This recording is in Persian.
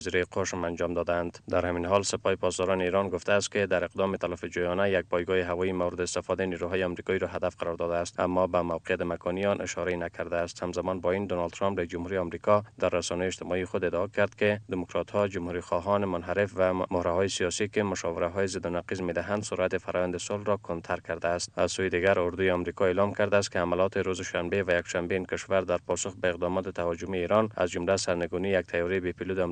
زیر قشم انجام دادند. در همین حال سپاه پاسداران ایران گفته است که در اقدام تلافی جویانه یک پایگاه هوایی مورد استفاده نیروهای آمریکایی را هدف قرار داده است، اما به موقعیت مکانی آن اشاره نکرده است. همزمان با این دونالد ترامپ رئیس جمهوری آمریکا در رسانه‌های اجتماعی خود ادعا کرد که دموکرات‌ها جمهوری خواهان منحرف و مهره‌های سیاسی که مشاوره‌های ضد و نقیض می‌دهند سرعت فرآیند صلح را کندتر کرده است. از سوی دیگر اردوی آمریکا اعلام کرده است که حملات روز شنبه و یکشنبه این کشور در پاسخ به اقدامات تهاجمی ایران از جمله سرنگونی یک طیاره بی‌پیلوت